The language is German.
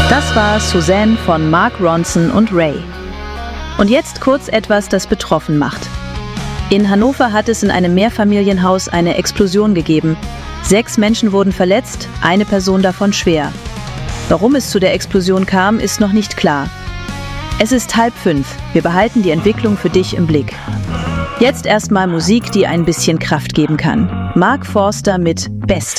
Das war Suzanne von Mark Ronson und Ray. Und jetzt kurz etwas, das betroffen macht. In Hannover hat es in einem Mehrfamilienhaus eine Explosion gegeben. 6 Menschen wurden verletzt, eine Person davon schwer. Warum es zu der Explosion kam, ist noch nicht klar. Es ist 4:30. Wir behalten die Entwicklung für dich im Blick. Jetzt erstmal Musik, die ein bisschen Kraft geben kann. Mark Forster mit Beste.